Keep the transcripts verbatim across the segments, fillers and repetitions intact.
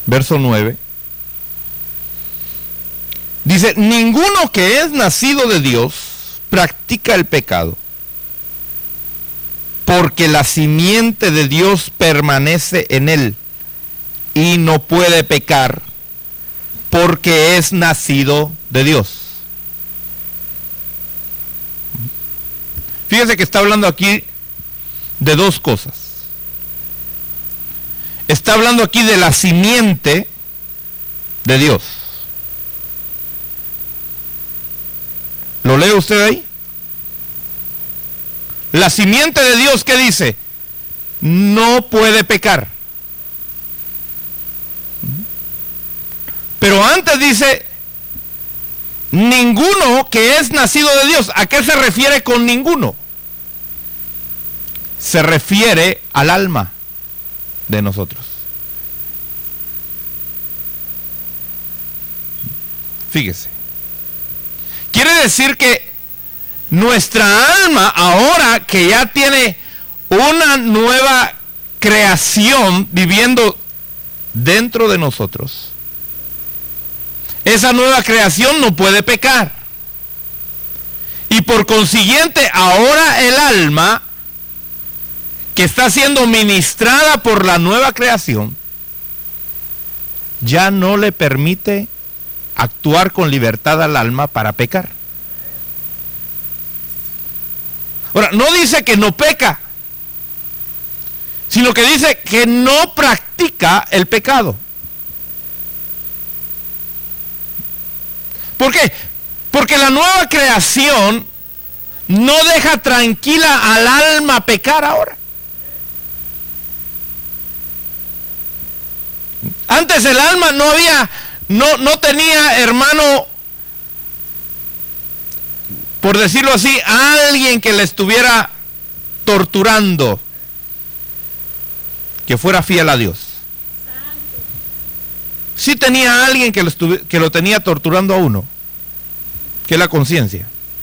verso nueve. Dice, ninguno que es nacido de Dios practica el pecado, porque la simiente de Dios permanece en él y no puede pecar, porque es nacido de Dios. Fíjese que está hablando aquí de dos cosas. Está hablando aquí de la simiente de Dios. ¿Lo lee usted ahí? La simiente de Dios, ¿qué dice? No puede pecar. Pero antes dice, ninguno que es nacido de Dios. ¿A qué se refiere con ninguno? Se refiere al alma de nosotros. Fíjese. Quiere decir que nuestra alma, ahora que ya tiene una nueva creación viviendo dentro de nosotros, esa nueva creación no puede pecar. Y por consiguiente, ahora el alma que está siendo ministrada por la nueva creación ya no le permite actuar con libertad al alma para pecar. Ahora, no dice que no peca, sino que dice que no practica el pecado. ¿Por qué? Porque la nueva creación no deja tranquila al alma pecar ahora. Antes el alma no había, no, no tenía, hermano, por decirlo así, alguien que le estuviera torturando, que fuera fiel a Dios. Sí tenía alguien que lo, estuvi, que lo tenía torturando a uno, que es la conciencia.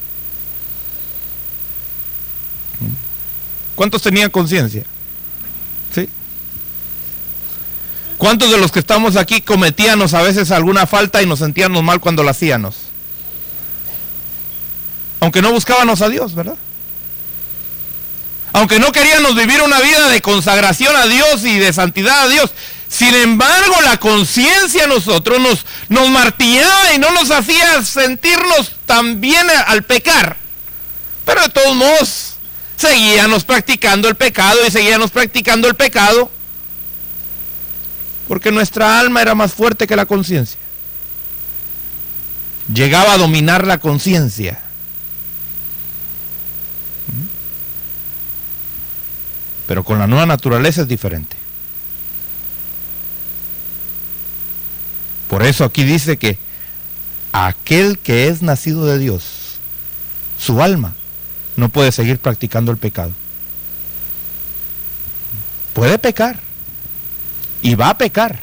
¿Cuántos tenían conciencia? ¿Sí? ¿Cuántos de los que estamos aquí cometíamos a veces alguna falta y nos sentíamos mal cuando la hacíamos? Aunque no buscábamos a Dios, ¿verdad? Aunque no queríamos vivir una vida de consagración a Dios y de santidad a Dios. Sin embargo, la conciencia a nosotros nos, nos martillaba y no nos hacía sentirnos tan bien al pecar. Pero de todos modos, seguíamos practicando el pecado y seguíamos practicando el pecado. Porque nuestra alma era más fuerte que la conciencia. Llegaba a dominar la conciencia. Pero con la nueva naturaleza es diferente. Por eso aquí dice que aquel que es nacido de Dios, su alma no puede seguir practicando el pecado. Puede pecar y va a pecar.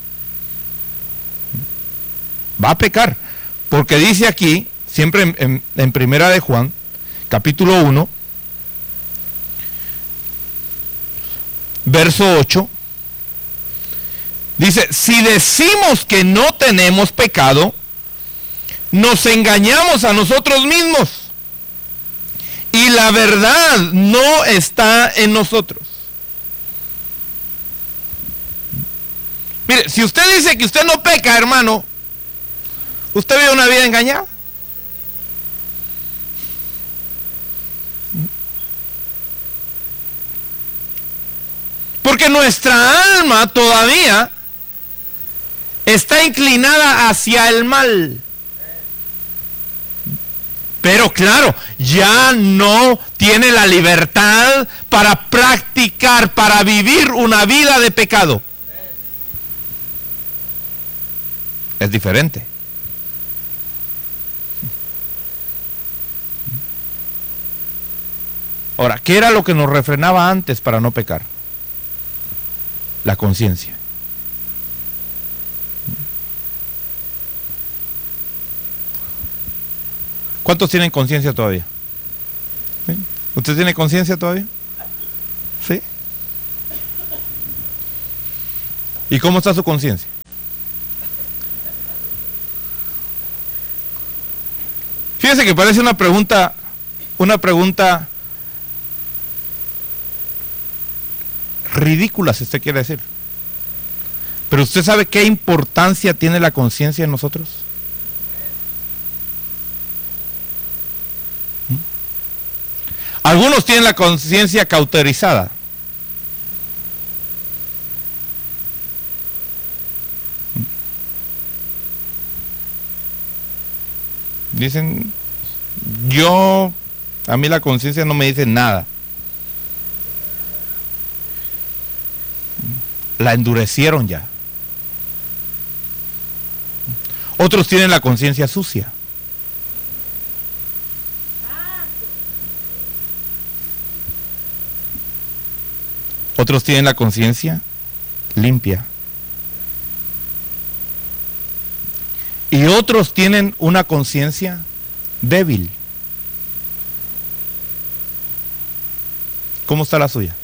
Va a pecar, porque dice aquí, siempre en, en, en Primera de Juan, capítulo uno, verso ocho, dice, si decimos que no tenemos pecado, nos engañamos a nosotros mismos y la verdad no está en nosotros. Mire, si usted dice que usted no peca, hermano, usted vive una vida engañada. Porque nuestra alma todavía está inclinada hacia el mal. Pero claro, ya no tiene la libertad para practicar, para vivir una vida de pecado. Es diferente. Ahora, ¿qué era lo que nos refrenaba antes para no pecar? La conciencia. ¿Cuántos tienen conciencia todavía? ¿Sí? ¿Usted tiene conciencia todavía? ¿Sí? ¿Y cómo está su conciencia? Fíjese que parece una pregunta, una pregunta ridícula, si usted quiere decir. Pero usted sabe qué importancia tiene la conciencia en nosotros. ¿Mm? Algunos tienen la conciencia cauterizada. Dicen, yo, a mí la conciencia no me dice nada. La endurecieron ya. Otros tienen la conciencia sucia. Otros tienen la conciencia limpia. Y otros tienen una conciencia débil. ¿Cómo está la suya?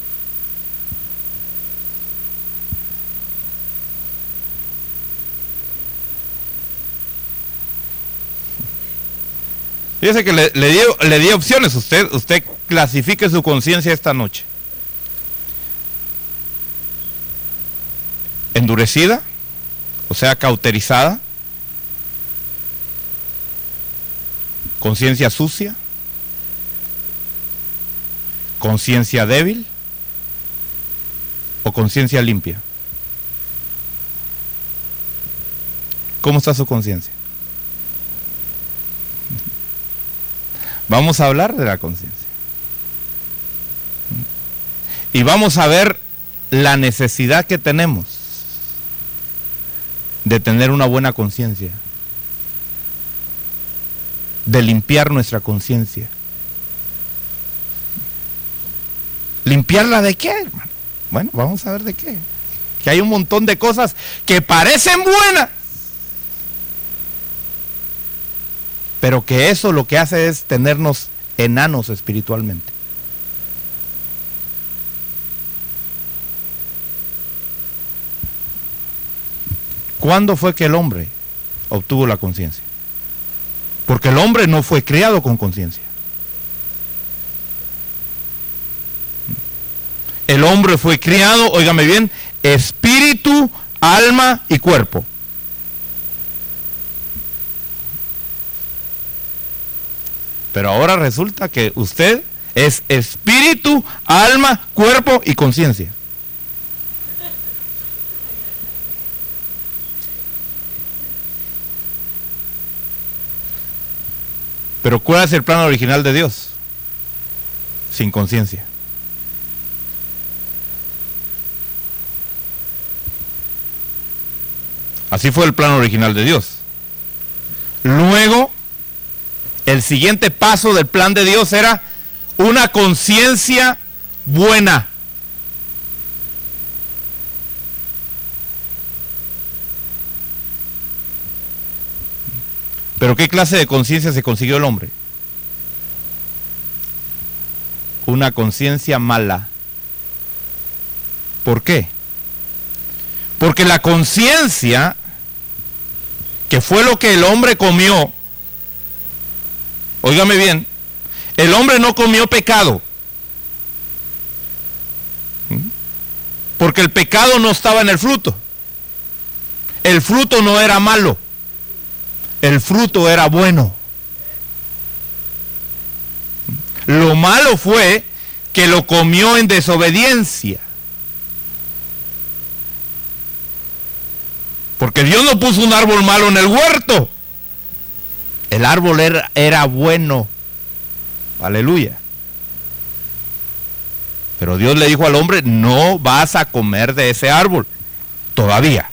Fíjese que le, le, di, le di opciones. Usted, usted clasifique su conciencia esta noche. Endurecida, o sea, cauterizada. Conciencia sucia. Conciencia débil. O conciencia limpia. ¿Cómo está su conciencia? Vamos a hablar de la conciencia. Y vamos a ver la necesidad que tenemos de tener una buena conciencia. De limpiar nuestra conciencia. ¿Limpiarla de qué, hermano? Bueno, vamos a ver de qué. Que hay un montón de cosas que parecen buenas, pero que eso lo que hace es tenernos enanos espiritualmente. ¿Cuándo fue que el hombre obtuvo la conciencia? Porque el hombre no fue criado con conciencia. El hombre fue criado, óigame bien, espíritu, alma y cuerpo. Pero ahora resulta que usted es espíritu, alma, cuerpo y conciencia. Pero ¿cuál es el plan original de Dios? Sin conciencia. Así fue el plan original de Dios. Luego, el siguiente paso del plan de Dios era una conciencia buena. ¿Pero qué clase de conciencia se consiguió el hombre? Una conciencia mala. ¿Por qué? Porque la conciencia, que fue lo que el hombre comió, óigame bien, el hombre no comió pecado. Porque el pecado no estaba en el fruto. El fruto no era malo. El fruto era bueno. Lo malo fue que lo comió en desobediencia. Porque Dios no puso un árbol malo en el huerto. El árbol era, era bueno. Aleluya. Pero Dios le dijo al hombre, no vas a comer de ese árbol. Todavía.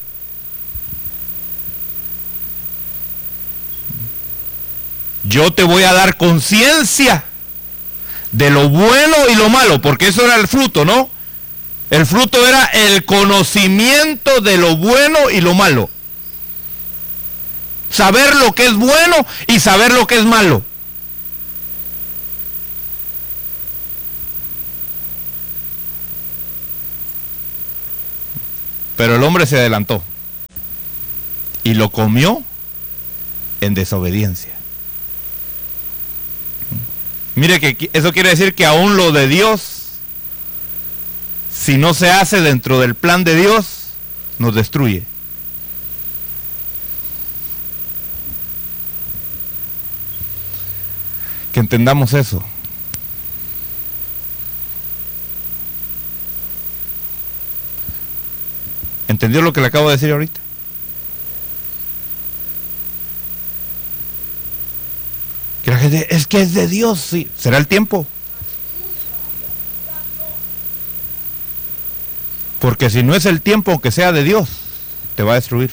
Yo te voy a dar conciencia de lo bueno y lo malo, porque eso era el fruto, ¿no? El fruto era el conocimiento de lo bueno y lo malo. Saber lo que es bueno y saber lo que es malo. Pero el hombre se adelantó y lo comió en desobediencia. Mire que eso quiere decir que aún lo de Dios, si no se hace dentro del plan de Dios, nos destruye. Que entendamos eso. ¿Entendió lo que le acabo de decir ahorita? Que la gente, es que es de Dios, sí. ¿Será el tiempo? Porque si no es el tiempo, aunque sea de Dios, te va a destruir.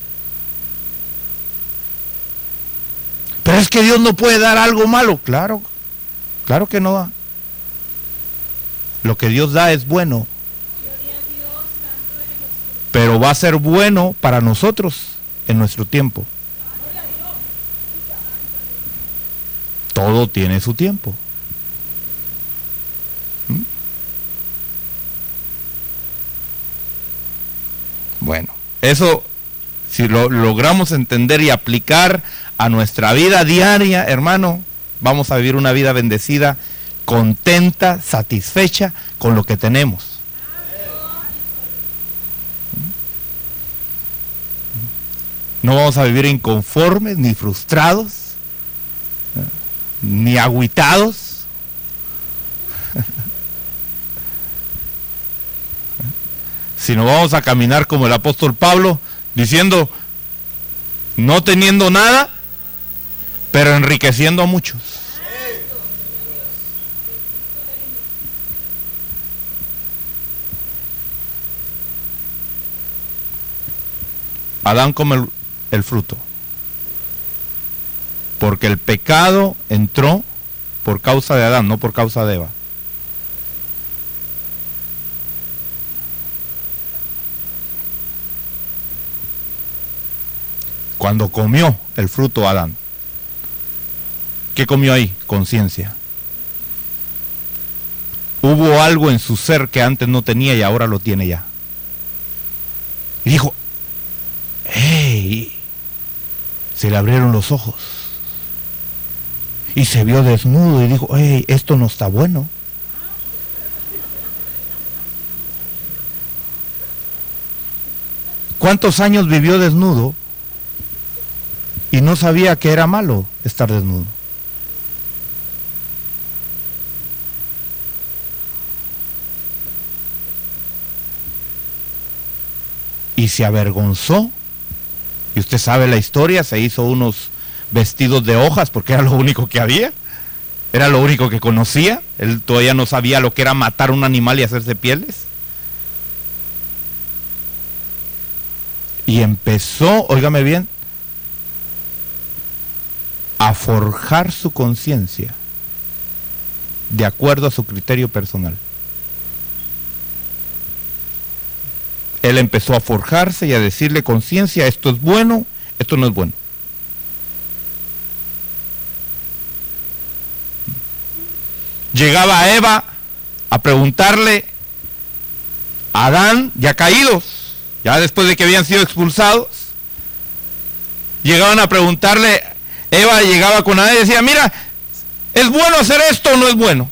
Pero es que Dios no puede dar algo malo. Claro, claro que no da. Lo que Dios da es bueno. Pero va a ser bueno para nosotros en nuestro tiempo. Todo tiene su tiempo. ¿Mm? Bueno, eso, si lo logramos entender y aplicar a nuestra vida diaria, hermano, vamos a vivir una vida bendecida, contenta, satisfecha con lo que tenemos. No vamos a vivir inconformes, ni frustrados, ni agüitados. Sino vamos a caminar como el apóstol Pablo, diciendo, no teniendo nada, pero enriqueciendo a muchos. Adán come el, el fruto, porque el pecado entró por causa de Adán, no por causa de Eva. Cuando comió el fruto Adán, ¿qué comió ahí? Conciencia. Hubo algo en su ser que antes no tenía y ahora lo tiene ya. Y dijo, ¡hey! Se le abrieron los ojos. Y se vio desnudo y dijo, ¡hey! Esto no está bueno. ¿Cuántos años vivió desnudo? Y no sabía que era malo estar desnudo. Y se avergonzó. Y usted sabe la historia, se hizo unos vestidos de hojas porque era lo único que había. Era lo único que conocía. Él todavía no sabía lo que era matar un animal y hacerse pieles. Y empezó, óigame bien, a forjar su conciencia de acuerdo a su criterio personal. Él empezó a forjarse y a decirle, conciencia, esto es bueno, esto no es bueno. Llegaba Eva a preguntarle a Adán, ya caídos, ya después de que habían sido expulsados, llegaban a preguntarle, Eva llegaba con Adán y decía, mira, ¿es bueno hacer esto o no es bueno?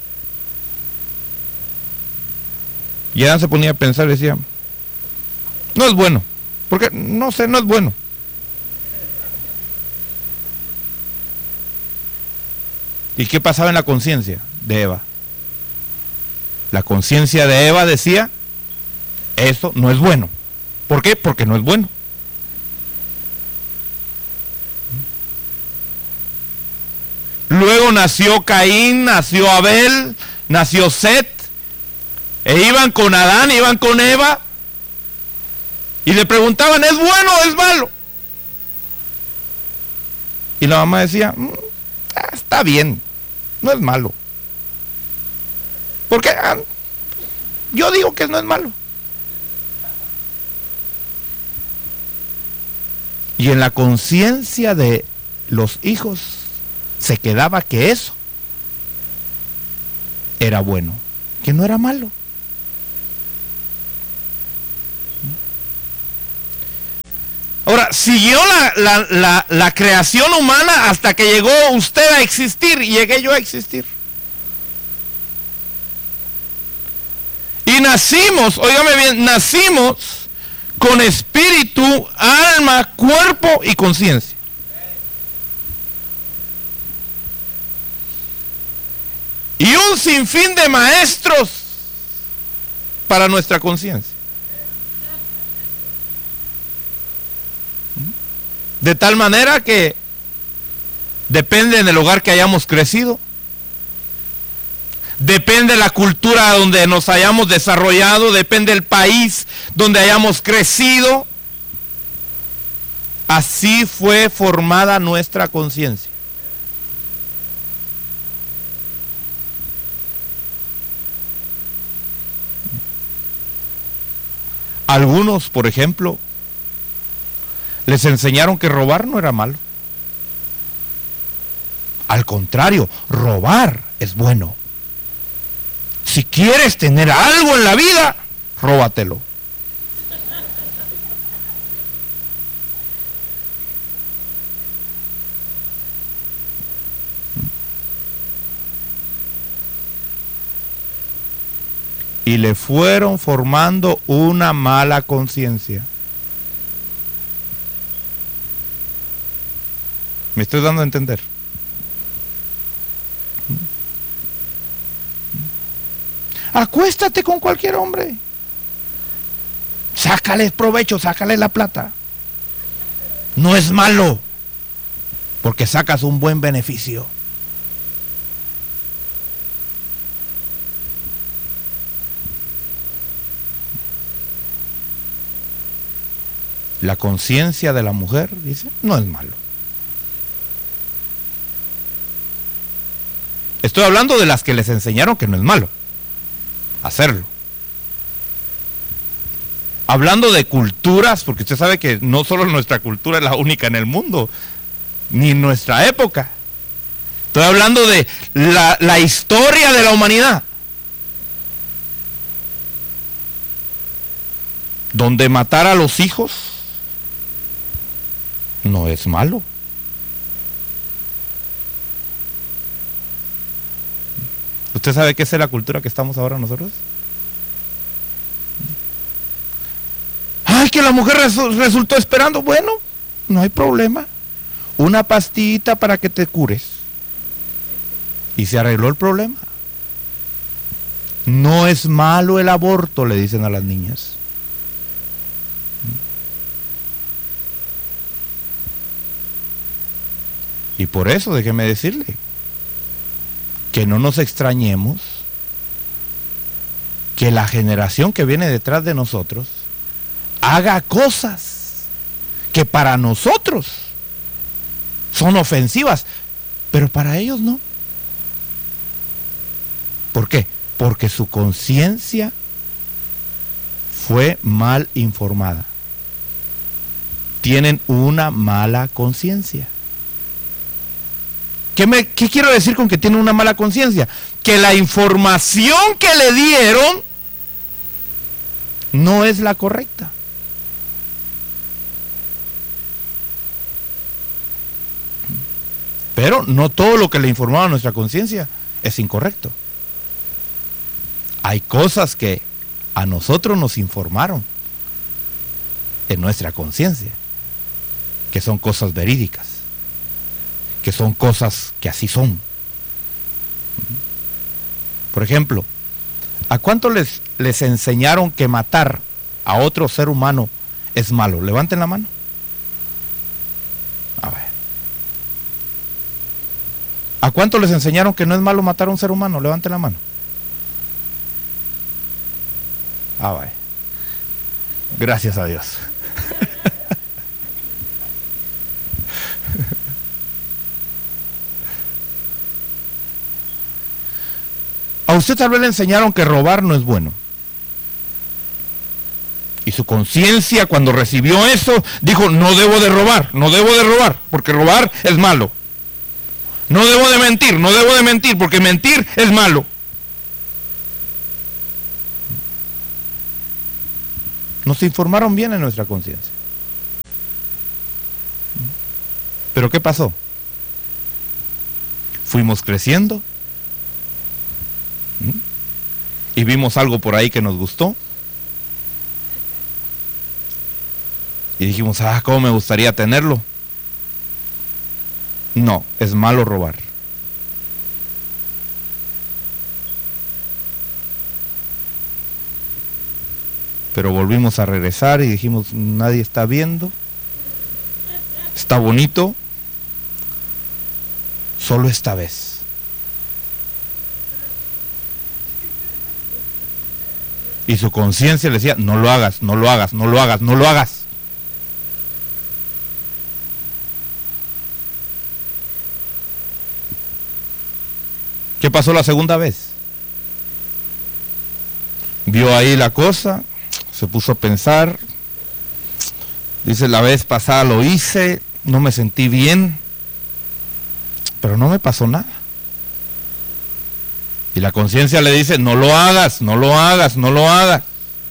Y Adán se ponía a pensar y decía, no es bueno, porque no sé, no es bueno. ¿Y qué pasaba en la conciencia de Eva? La conciencia de Eva decía, eso no es bueno. ¿Por qué? Porque no es bueno. Luego nació Caín, nació Abel, nació Set, e iban con Adán, iban con Eva, y le preguntaban, ¿es bueno o es malo? Y la mamá decía, mm, está bien, no es malo. Porque ah, yo digo que no es malo. Y en la conciencia de los hijos se quedaba que eso era bueno, que no era malo. Ahora, siguió la, la, la, la creación humana hasta que llegó usted a existir y llegué yo a existir. Y nacimos, óigame bien, nacimos con espíritu, alma, cuerpo y conciencia. Y un sinfín de maestros para nuestra conciencia. De tal manera que depende del lugar que hayamos crecido, depende de la cultura donde nos hayamos desarrollado, depende del país donde hayamos crecido. Así fue formada nuestra conciencia. Algunos, por ejemplo, les enseñaron que robar no era malo. Al contrario, robar es bueno. Si quieres tener algo en la vida, róbatelo. Y le fueron formando una mala conciencia. ¿Me estoy dando a entender? Acuéstate con cualquier hombre. Sácale provecho, sácale la plata. No es malo, porque sacas un buen beneficio. La conciencia de la mujer, dice, no es malo. Estoy hablando de las que les enseñaron que no es malo hacerlo. Hablando de culturas, porque usted sabe que no solo nuestra cultura es la única en el mundo, ni en nuestra época. Estoy hablando de la, la historia de la humanidad, donde matar a los hijos no es malo. ¿Usted sabe qué es la cultura que estamos ahora nosotros? Ay, que la mujer resu- resultó esperando. Bueno, no hay problema. Una pastillita para que te cures. Y se arregló el problema. No es malo el aborto, le dicen a las niñas. Y por eso, déjeme decirle, que no nos extrañemos que la generación que viene detrás de nosotros haga cosas que para nosotros son ofensivas, pero para ellos no. ¿Por qué? Porque su conciencia fue mal informada. Tienen una mala conciencia. ¿Qué, me, ¿Qué quiero decir con que tienen una mala conciencia? Que la información que le dieron no es la correcta. Pero no todo lo que le informaba a nuestra conciencia es incorrecto. Hay cosas que a nosotros nos informaron en nuestra conciencia, que son cosas verídicas, que son cosas que así son. Por ejemplo, ¿a cuánto les, les enseñaron que matar a otro ser humano es malo? Levanten la mano. A ver. ¿A cuánto les enseñaron que no es malo matar a un ser humano? Levanten la mano. Ah, vaya. Gracias a Dios. A usted tal vez le enseñaron que robar no es bueno. Y su conciencia, cuando recibió eso, dijo, no debo de robar, no debo de robar, porque robar es malo. No debo de mentir, no debo de mentir, porque mentir es malo. Nos informaron bien en nuestra conciencia. Pero ¿qué pasó? Fuimos creciendo. ¿Mm? Y vimos algo por ahí que nos gustó. Y dijimos, ah, ¿cómo me gustaría tenerlo? No, es malo robar. Pero volvimos a regresar y dijimos, nadie está viendo. Está bonito. Solo esta vez. Y su conciencia le decía, no lo hagas, no lo hagas, no lo hagas, no lo hagas. ¿Qué pasó la segunda vez? Vio ahí la cosa, se puso a pensar, dice, la vez pasada lo hice, no me sentí bien, pero no me pasó nada. Y la conciencia le dice, no lo hagas, no lo hagas, no lo hagas.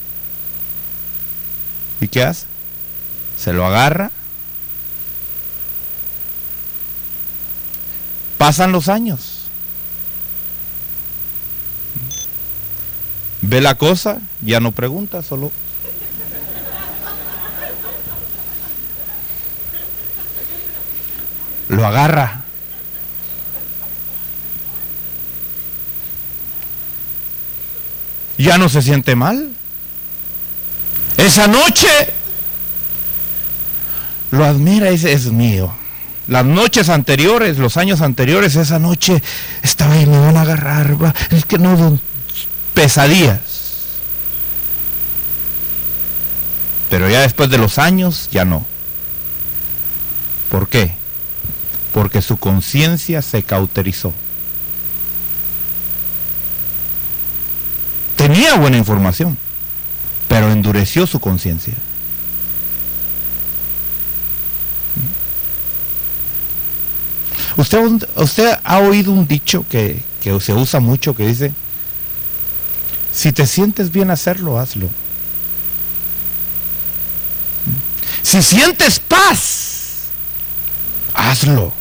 ¿Y qué hace? Se lo agarra. Pasan los años. Ve la cosa, ya no pregunta, solo lo agarra. Ya no se siente mal. Esa noche lo admira y dice, es mío. Las noches anteriores, los años anteriores, esa noche estaba ahí, me van a agarrar, va, es que no, pesadillas. Pero ya después de los años, ya no. ¿Por qué? Porque su conciencia se cauterizó. Tenía buena información, pero endureció su conciencia. Usted, usted ha oído un dicho que, que se usa mucho que dice, si te sientes bien hacerlo, hazlo. Si sientes paz, hazlo.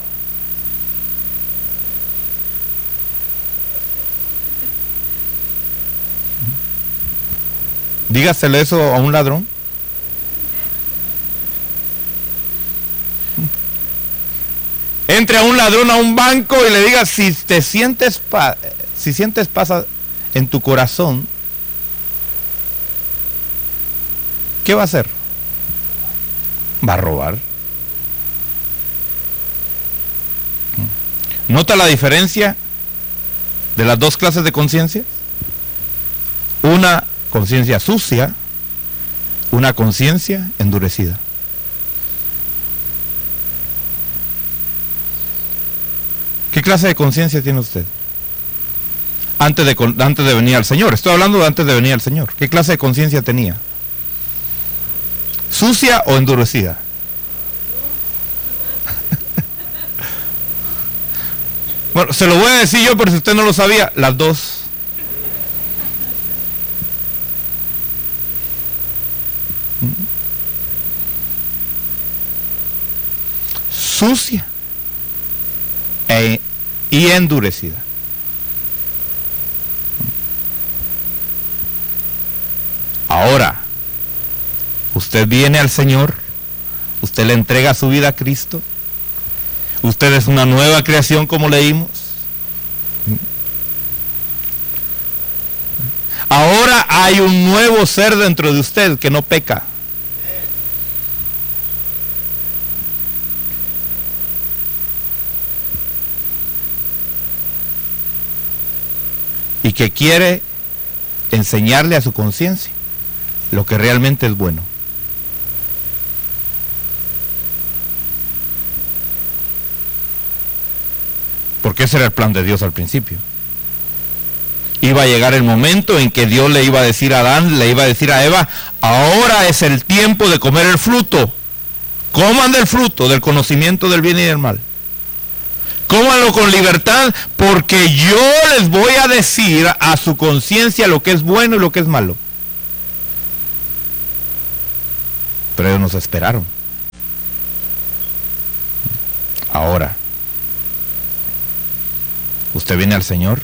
Dígaselo eso a un ladrón. Entre a un ladrón a un banco y le diga, si te sientes paz, si sientes paz en tu corazón, ¿qué va a hacer? Va a robar. ¿Nota la diferencia de las dos clases de conciencia? Una conciencia sucia, una conciencia endurecida. ¿Qué clase de conciencia tiene usted? Antes de, antes de venir al Señor. Estoy hablando de antes de venir al Señor. ¿Qué clase de conciencia tenía? ¿Sucia o endurecida? Bueno, se lo voy a decir yo, pero si usted no lo sabía, las dos. Sucia e, y endurecida. Ahora, usted viene al Señor, usted le entrega su vida a Cristo, usted es una nueva creación como leímos. Ahora hay un nuevo ser dentro de usted que no peca. Y que quiere enseñarle a su conciencia lo que realmente es bueno. Porque ese era el plan de Dios al principio. Iba a llegar el momento en que Dios le iba a decir a Adán, le iba a decir a Eva, ahora es el tiempo de comer el fruto. Coman del fruto del conocimiento del bien y del mal. Cómanlo con libertad, porque yo les voy a decir a su conciencia lo que es bueno y lo que es malo. Pero ellos nos esperaron. Ahora, usted viene al Señor.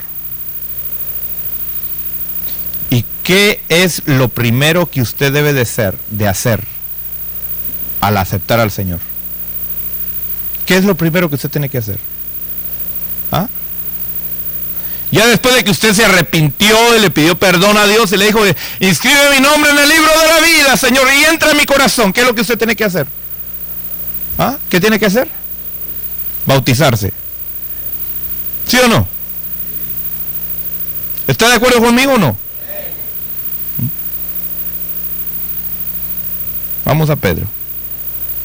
¿Y qué es lo primero que usted debe de ser, de hacer al aceptar al Señor? ¿Qué es lo primero que usted tiene que hacer? ¿Ah? Ya después de que usted se arrepintió y le pidió perdón a Dios y le dijo, inscribe mi nombre en el libro de la vida, Señor, y entra en mi corazón, ¿qué es lo que usted tiene que hacer? ¿Ah? ¿Qué tiene que hacer? Bautizarse. ¿Sí o no? ¿Está de acuerdo conmigo o no? Vamos a Pedro.